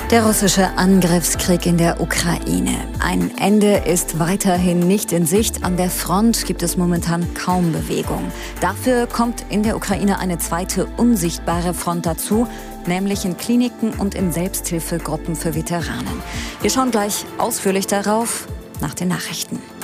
Der russische Angriffskrieg in der Ukraine. Ein Ende ist weiterhin nicht in Sicht. An der Front gibt es momentan kaum Bewegung. Dafür kommt in der Ukraine eine zweite unsichtbare Front dazu, nämlich in Kliniken und in Selbsthilfegruppen für Veteranen. Wir schauen gleich ausführlich darauf nach den Nachrichten.